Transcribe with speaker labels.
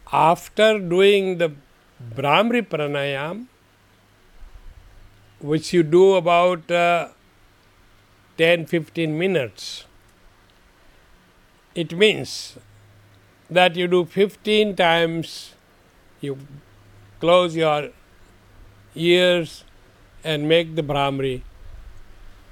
Speaker 1: after doing the Brahmari Pranayam, which you do about 10-15 minutes, it means that you do 15 times, you close your ears and make the Brahmari